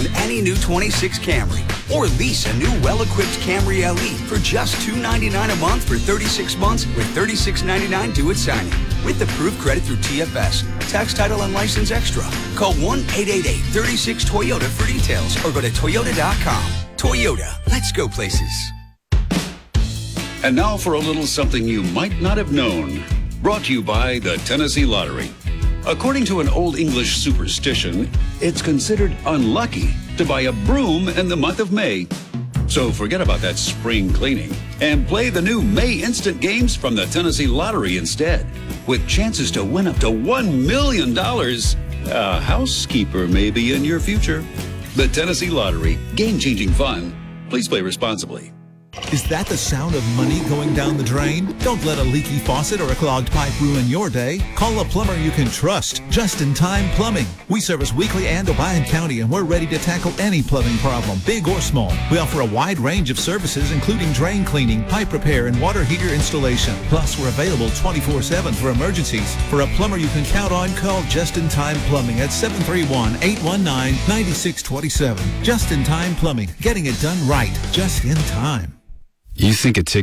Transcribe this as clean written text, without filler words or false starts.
on any new 26 Camry. Or lease a new well-equipped Camry LE for just $299 a month for 36 months with $36.99 due at signing. With approved credit through TFS. Tax, title, and license extra. Call 1-888-36-TOYOTA for details or go to Toyota.com. Toyota, let's go places. And now for a little something you might not have known. Brought to you by the Tennessee Lottery. According to an Old English superstition, it's considered unlucky to buy a broom in the month of May. So forget about that spring cleaning and play the new May Instant games from the Tennessee Lottery instead, with chances to win up to $1 million. A housekeeper may be in your future. The Tennessee Lottery, game-changing fun. Please play responsibly. Is that the sound of money going down the drain? Don't let a leaky faucet or a clogged pipe ruin your day. Call a plumber you can trust. Just in Time Plumbing. We service Weakley and Obion County, and we're ready to tackle any plumbing problem, big or small. We offer a wide range of services, including drain cleaning, pipe repair, and water heater installation. Plus, we're available 24/7 for emergencies. For a plumber you can count on, call Just in Time Plumbing at 731-819-9627. Just in Time Plumbing. Getting it done right. Just in time. You think a ticket